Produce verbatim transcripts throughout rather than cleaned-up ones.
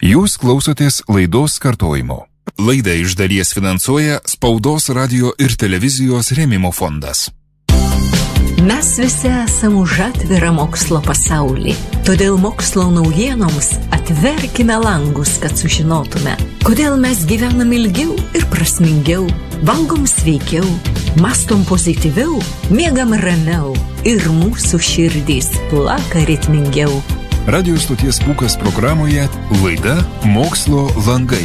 Jūs klausotės laidos kartojimo. Laidą iš dalies finansuoja Spaudos, radio ir televizijos rėmimo fondas. Mes visi esame už atvirą mokslo pasaulį. Todėl mokslo naujienoms atverkime langus, kad sužinotume, kodėl mes gyvenam ilgiau ir prasmingiau, valgom sveikiau, mastom pozityviau, miegam ramiau ir mūsų širdys plaka ritmingiau. Radio stoties Pūkas programoje laida Mokslo langai.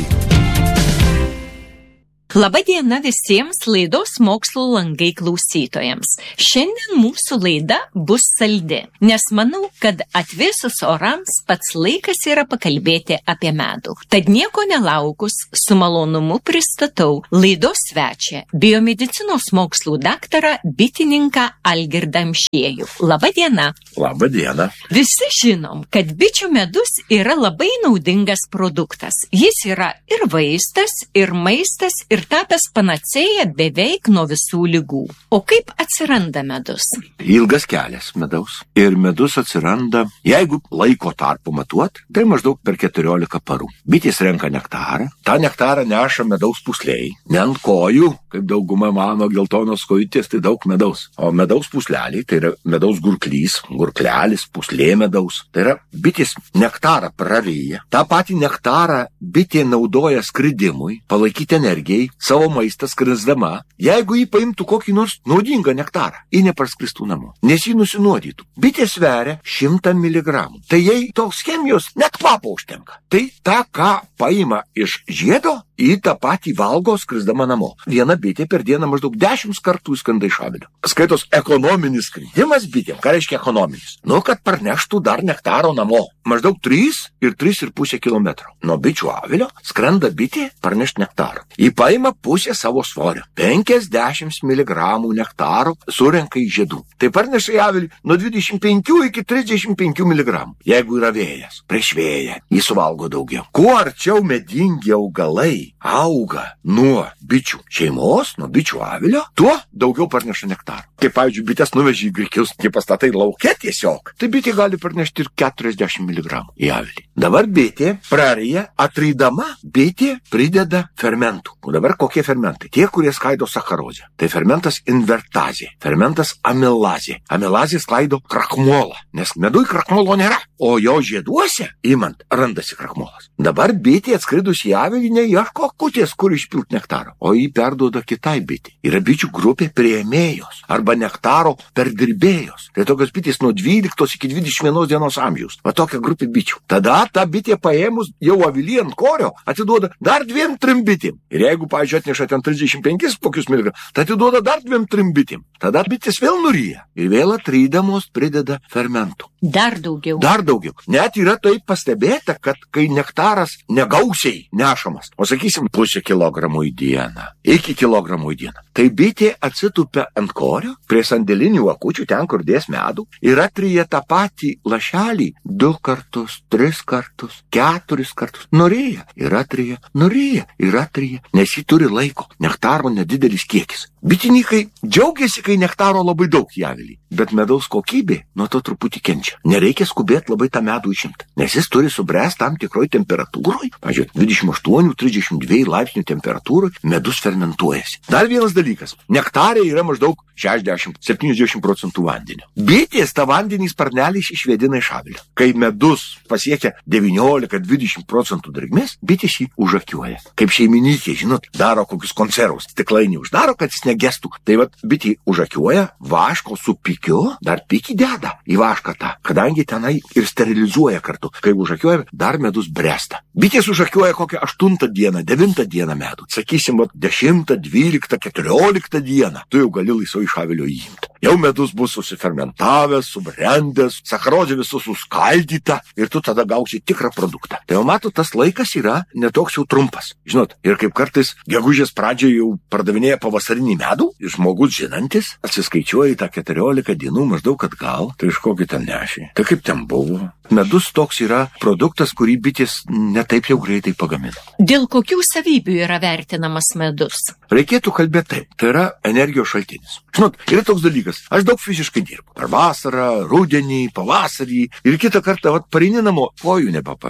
Labą dieną visiems laidos Mokslo langai klausytojams. Šiandien mūsų laida bus saldi, nes manau, kad atvėsus orams pats laikas yra pakalbėti apie medų. Tad nieko nelaukus, su malonumu pristatau laidos svečią, biomedicinos mokslų daktarą, bitininką Algirdą Amšiejų. Labą dieną. Labą dieną. Visi žinom, kad bičių medus yra labai naudingas produktas. Jis yra ir vaistas, ir maistas, ir tapęs panacėja beveik nuo visų ligų. O kaip atsiranda medus? Ilgas kelias medaus. Ir medus atsiranda, jeigu laiko tarpu matuot, tai maždaug per keturiolika parų. Bitės renka nektarą. Ta nektarą neša medaus pūsliai. Ne ant kojų, kaip dauguma mano geltonos kojytės, tai daug medaus. O medaus pūsleliai, tai yra medaus gurklys, gurklelis, pūslė medaus. Tai yra bitės nektarą praryja. Ta patį nektarą bitė naudoja skridimui, palaikyti energijai, savo maistą skrisdama. Jeigu jį paimtų kokį nors naudingą nektarą, jį nepraskristų namo, nes jį nusinuodytų. Bitė sveria šimtą miligramų. Tai jei tos chemijos net kvapo užtenka. Tai ta, ką paima iš žiedo, į tą patį valgo skrisdama namo. Viena bitė per dieną maždaug dešimt kartų įskanda iš avilio. Skaitos ekonominis skridimas bitėm. Ką reiškia ekonominis? Nu, kad parneštų dar nektaro namo. Maždaug trys ir trys ir pusė kilometro. Nuo bičių avilio skrenda bitė parnešti nektaro. Į paima pusę savo svorio. penkiasdešimt miligramų nektaro surenka į žiedų. Tai parneša į avilį nuo dvidešimt penkių iki trisdešimt penkių miligramų. Jeigu yra vėjas, prieš vėją, jis suvalgo daugiau. Kuo arčiau medingi augalai auga nuo bičių šeimos, nuo bičių avilio, tuo daugiau parneša nektaro. Kaip pavyzdžiui, bitės nuvežė į grikius, tie pastatai lauke tiesiog, tai bitė gali parnešti ir keturiasdešimt miligramų į avilį. Dabar bitė praryja, atrydama, bitė prideda fermentų. O dabar kokie fermentai? Tie, kurie skaido sacharozę. Tai fermentas invertazė, fermentas amilazė. Amilazė sklaido krakmolą, nes medui krakmolo nėra, o jo žieduose, imant, randasi krakmolas. Dabar bitė atskridus į avilį neieško kutės, kur išpilt nektaro, o jį perduoda kitai bitė. Yra bičių grupė priėmėjos arba nektaro perdirbėjos. Tai tokios bitės nuo dvyliktos iki dvidešimt vienos dienos amžiaus. Va tokia grupė bičių. Tada ta bitė paėmus jau avilį ant korio atiduoda dar dviem trim bitėm. Ir jeigu, pavyzdžiui, atneša ten trisdešimt penkis kokius miligramus, tai atiduoda dar dviem trim bitėm. Tada bitės vėl nuryja ir vėl atrydamos prideda fermentų. Dar daugiau. Dar daugiau. Net yra taip pastebėta, kad kai nektaras negausiai nešamas, o sakysim pusę kilogramų į dieną, iki kilogramų į dieną, tai bitė atsitupia ant korio, prie sandėlinių akučių, ten kur dės medų, ir atrija tą patį lašelį du kartus, tris kartus, keturis kartus. Norėja ir atrija, norėja ir atrija, nes jį turi laiko. Nektaro nedidelis kiekis. Bitininkai džiaugiasi, kai nektaro labai daug į avilį, bet medaus kokybė nuo to truputį kenčia. Nereikia skubėti labai tą medų išimti, nes jis turi subręsti tam tikroj temperatūroj. Pavyzdžiui, dvidešimt aštuonių trisdešimt dviejų laipsnių temperatūroj medus fermentuojasi. Dar vienas dalykas. Nektarė yra maždaug šešiasdešimt septyniasdešimt procentų vandenio. Bitės tą vandenį sparnelį išvedina iš avilio. Kai medus pasiekia devyniolika dvidešimt procentų drėgmės, bitės jį užakiuoja. Kaip šeimininkė, žinot, daro kokius konservus, stiklainį uždaro, kad jis negestų. Tai vat bitė užakiuoja, vaško su pikiu, dar pikį deda į vašką tą, kadangi tenai ir sterilizuoja kartu. Kai užakiuoja, dar medus bręsta. Bitės užakiuoja kokią aštuntą dieną, devintą dieną medų. Sakysim, vat dešimtą, dvyliktą, keturioliktą dieną. Tu jau gali laisvai iš avilio įimti. Jau medus bus susifermentavęs, subrendęs, sacharozė visų suskaldyta ir tu tada gausi tikrą produktą. Tai jau mato, tas laikas yra netoks jau trumpas. Žinot, ir kaip kartais gegužės pradžioje jau pardavinėja pavasarinį medų, ir žmogus žinantis atsiskaičiuoja į tą keturiolika dienų maždaug atgal, tai iš kokį ten nešė. Tai kaip ten buvo? Medus toks yra produktas, kurį bitės netaip jau greitai pagamina. Dėl kokių savybių yra vertinamas medus? Reikėtų kalbėti taip. Tai yra energijos šaltinis. Žinot, yra toks dalykas. Aš daug fiziškai dirbu. Per vasarą, rudenį, pavasarį ir kitą kartą vat pareini namo, kojų nebepavelku.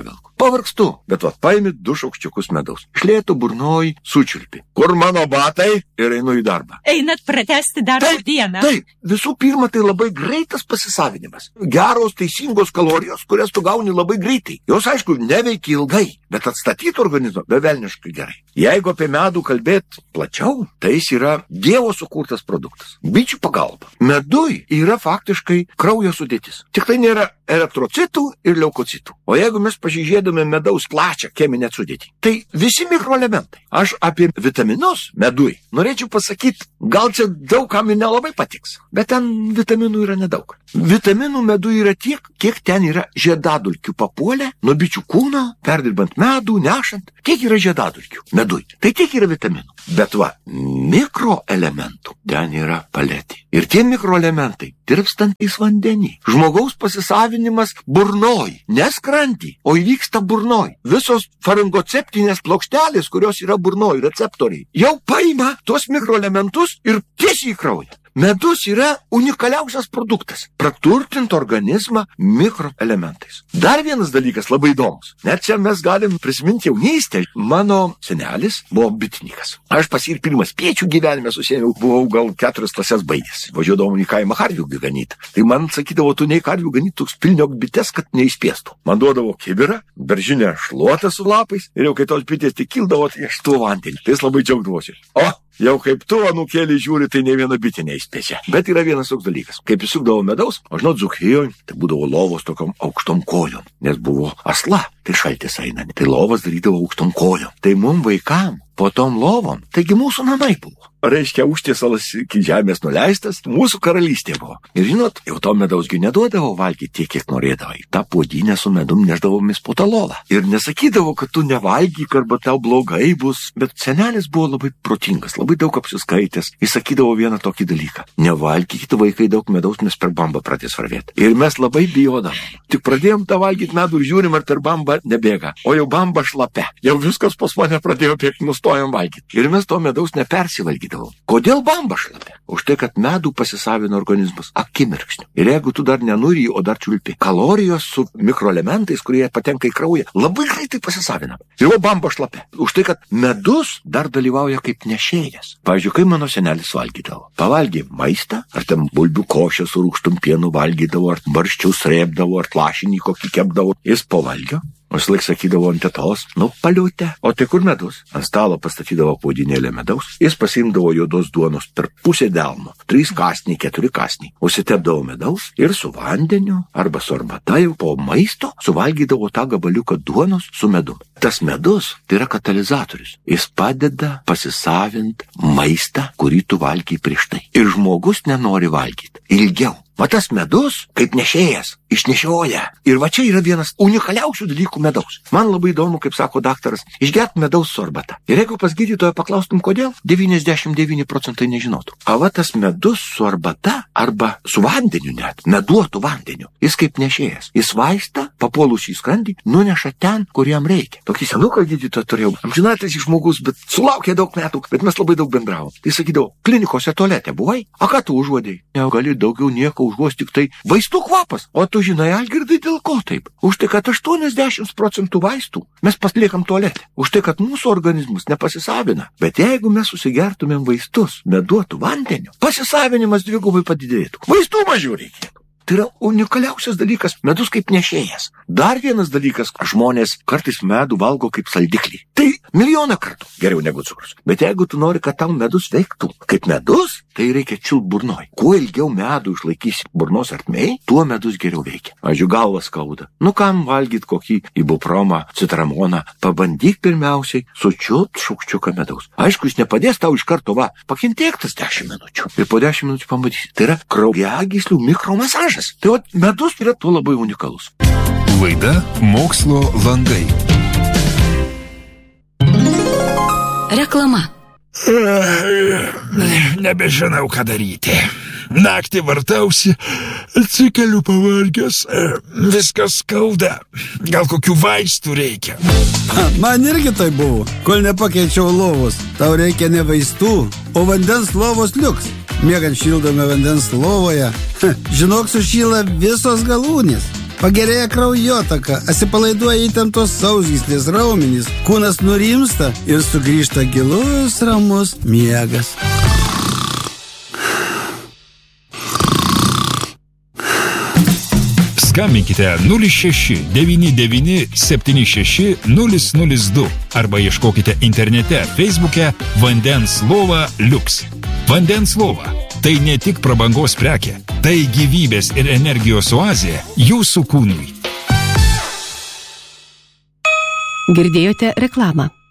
pavargstu, bet vat paimi du šaukščiukus medaus. Išlėtų burnoj, sučiulpi. Kur mano batai? Ir einu į darbą. Einat pratęsti darbo taip, dieną. Taip, visų pirma, tai labai greitas pasisavinimas. Geros, teisingos kalorijos, kurias tu gauni labai greitai. Jos, aišku, neveikia ilgai, bet atstatyti organizmą bevelniškai gerai. Jeigu apie medų kalbėt plačiau, tai jis yra Dievo sukurtas produktas. Bičių pagalba. Medui yra faktiškai kraujo sudėtis. Tik tai nėra eritrocitų ir leukocitų. O jeigu mes pasižiūrėdame medaus plačią cheminę sudėtį, tai visi mikroelementai. Aš apie vitaminus medui norėčiau pasakyti, gal čia daug kam ir nelabai patiks, bet ten vitaminų yra nedaug. Vitaminų medui yra tiek, kiek ten yra žiedadulkių papuolę nuo bičių kūno, perdirbant medų, nešant. Kiek yra žiedadulkių medui? Tai tiek yra vitaminų. Bet va, mikroelementų ten yra paletė. Ir tie mikroelementai tirpstantys vandenį. Žmogaus pasisavinimas burnoj, neskrandį, o įvyksta burnoj. Visos faringoceptinės plokštelės, kurios yra burnoj, receptoriai, jau paima tuos mikroelementus ir tiesiai į kraują. Medus yra unikaliausias produktas. Praturtint organizmą mikroelementais. Dar vienas dalykas labai įdomus. Net čia mes galim prisiminti jaunystę. Mano senelis buvo bitininkas. Aš pas jį ir pirmas piečių gyvenime susėmiau, buvau gal keturias klases baigęs. Važiuodavom į kaimą karvių ganyti. Tai man sakydavo, tu nei karvių ganyti, toks pilniok bites, kad neįspėstų. Man duodavo kibirą, beržinę šluotą su lapais ir jau kai tos bitės tik kildavo, tai aš tuo vandenį. Tai jis labai džiaugdavosi. O, jau kaip tu anūkėlį žiūri, tai ne viena bitė neįspėčia. Bet yra vienas toks dalykas. Kaip įsukdavo medaus, o žinot, Dzūkijoje, tai būdavo lovos tokiom aukštom kojom, nes buvo asla, tai šaltis eina. Tai lovas darydavo aukštom kojom. Tai mum vaikam po tom lovom, taigi mūsų namai buvo. Reiškia, užtiesalas iki žemės nuleistas, mūsų karalystė buvo. Ir žinot, jau to medausgi neduodavo valgyti tiek, kiek norėdavai. Ta puodynę su medum neždavomis po tą lovą. Ir nesakydavo, kad tu nevalgyk arba tau blogai bus. Bet senelis buvo labai protingas, labai daug apsiskaitęs. Jis sakydavo vieną tokį dalyką. Nevalgykite vaikai daug medaus, nes per bambą pradės varvėti. Ir mes labai bijodavom. Tik pradėjom tą valgyti medų ir žiūrim, ar per bambą nebėga. O jau bamba šlapia. Jau viskas pas mane pradėjo bėgti, nustojom valgyti. Ir mes to medaus nepersivalgydavome. Kodėl bamba šlapia? Už tai, kad medų pasisavina organizmas akimirksniu. Ir jeigu tu dar nenuriji, o dar čiulpi, kalorijos su mikroelementais, kurie patenka į kraują, labai greitai pasisavina. Ir va bamba šlapia. Už tai, kad medus dar dalyvauja kaip nešėjas. Pavyzdžiui, kai mano senelis valgydavo. Pavalgė maistą, ar ten bulbių košę su rūgštum pienu valgydavo, ar barščių srėbdavo, ar lašinį kokį kepdavo. Jis pavalgė. O jis laik sakydavo ant tetos, nu paliutė. O tai kur medus? Ant stalo pastatydavo puodynėlę medaus. Jis pasiimdavo juodos duonos per pusę delno. Trys kąsniai, keturi kąsniai. Užsitepdavo medaus ir su vandeniu arba su arbata jau po maisto suvalgydavo tą gabaliuką duonos su medum. Tas medus tai yra katalizatorius. Jis padeda pasisavint maistą, kurį tu valgiai prieš tai. Ir žmogus nenori valgyti ilgiau. Va tas medus, kaip nešėjas, išnešioja. Ir va čia yra vienas unikaliausių dalykų medaus. Man labai įdomu, kaip sako daktaras, išgert medaus su arbata. Ir jeigu pas gydytoją paklaustum, kodėl, devyniasdešimt devyni procentai nežinotų. O va tas medus su arbata arba su vandeniu net, meduotų vandeniu, jis kaip nešėjas. Jis vaistą, papuolus į skrandį, nuneša ten, kur jam reikia. Tokį senuką gydytoją turėjau. Amžinatas žmogus, bet sulaukė daug metų, bet mes labai daug bendravom. Jis sakydavo, klinikose tualete buvai, o ką tu užuodėjai? Negali daugiau nieko užuos, tik tai vaistų kvapas. O tu žinai, Algirdai, dėl ko taip? Už tai, kad aštuoniasdešimt procentų vaistų mes pasliekam tualete. Už tai, kad mūsų organizmas nepasisavina. Bet jeigu mes susigertumėm vaistus meduotų vandeniu, pasisavinimas dvigubai padidėtų. Vaistų mažiau reikėtų. Tai yra unikaliausias dalykas, medus kaip nešėjas. Dar vienas dalykas, žmonės kartais medų valgo kaip saldiklį. Tai milijoną kartų geriau negu cukrus. Bet jeigu tu nori, kad tau medus veiktų kaip medus, tai reikia čiult burnoj. Kuo ilgiau medų išlaikysi burnos ertmėj, tuo medus geriau veikia. Pavyzdžiui, galva skauda. Nu kam valgyt kokį ibupromą, citramoną? Pabandyk pirmiausiai sučiult šaukščiuką medaus. Aišku, jis nepadės tau iš karto, va, pakentėk tas dešimt minučių. Ir po dešimt minučių pamatysi. Tai yra kraujagyslių mikromasažas. Tai vat, medus yra tuo labai unikalus. Laida Mokslo langai. Reklama. Nebežinau, ką daryti. Naktį vartausi, atsikeliu pavargęs, viskas skauda. Gal kokių vaistų reikia? Man irgi tai buvo, kol nepakeičiau lovos. Tau reikia ne vaistų, o vandens lovos liuks. Miegant šildome vandens lovoje, žinok, sušyla visos galūnės. pagerėja kraujotaka, atsipalaiduoja įtemptos sausgyslės raumenys, kūnas nurimsta ir sugrįžta gilus ramus miegas. Skambinkite nulis šeši devyni devyni septyni šeši nulis nulis du arba ieškokite internete Facebook'e Vandens lova Liuks. Vandens lova – tai ne tik prabangos prekė, tai gyvybės ir energijos oazė jūsų kūnui. Girdėjote reklamą.